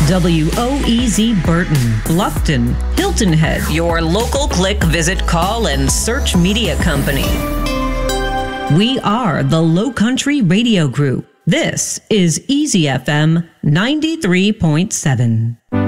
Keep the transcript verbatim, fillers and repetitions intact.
W O E Z Burton, Bluffton, Hilton Head, your local click, visit, call, and search media company. We are the Low Country Radio Group. This is Easy F M ninety-three point seven.